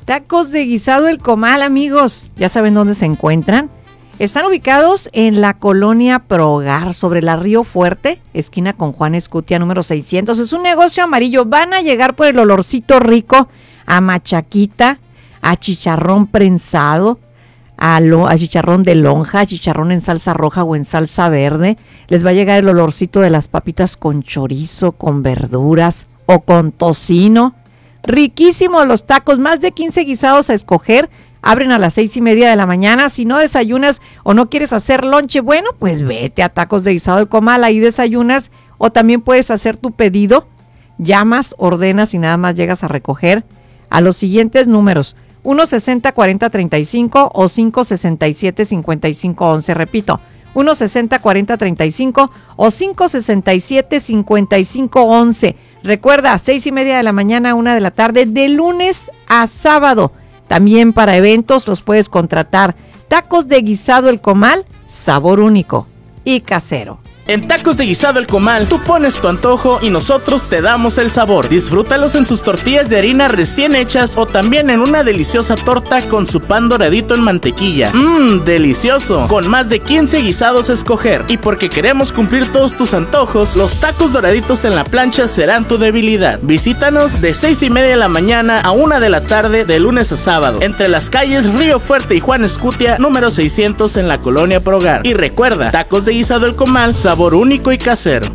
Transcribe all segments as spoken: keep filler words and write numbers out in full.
Tacos de Guisado El Comal, amigos. ¿Ya saben dónde se encuentran? Están ubicados en la colonia Progar, sobre la Río Fuerte, esquina con Juan Escutia, número seiscientos. Es un negocio amarillo. Van a llegar por el olorcito rico a machaquita, a chicharrón prensado, a, lo, a chicharrón de lonja, a chicharrón en salsa roja o en salsa verde. Les va a llegar el olorcito de las papitas con chorizo, con verduras o con tocino. Riquísimos los tacos, más de quince guisados a escoger. Abren a las seis y media de la mañana. Si no desayunas o no quieres hacer lonche, bueno, pues vete a Tacos de Guisado El Comal, ahí desayunas. O también puedes hacer tu pedido. Llamas, ordenas y nada más llegas a recoger a los siguientes números: uno sesenta cuarenta treinta y cinco o cinco sesenta y siete cincuenta y cinco once. Repito, uno sesenta cuarenta treinta y cinco o cinco sesenta y siete cincuenta y cinco once. Recuerda, seis y media de la mañana a una de la tarde, de lunes a sábado. También para eventos los puedes contratar. Tacos de Guisado El Comal, sabor único y casero. En Tacos de Guisado El Comal, tú pones tu antojo y nosotros te damos el sabor. Disfrútalos en sus tortillas de harina recién hechas o también en una deliciosa torta con su pan doradito en mantequilla. Mmm, delicioso. Con más de quince guisados a escoger. Y porque queremos cumplir todos tus antojos, los tacos doraditos en la plancha serán tu debilidad. Visítanos de seis y media de la mañana a una de la tarde, de lunes a sábado, entre las calles Río Fuerte y Juan Escutia, número seiscientos, en la colonia Progar. Y recuerda, Tacos de Guisado El Comal, sabor sabor único y casero.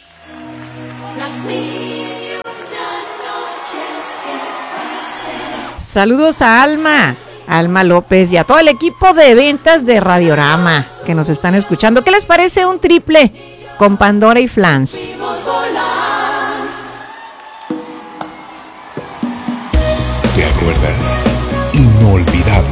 Saludos a Alma, Alma López y a todo el equipo de ventas de Radiorama que nos están escuchando. ¿Qué les parece un triple con Pandora y Flans? ¿Te acuerdas? Inolvidable.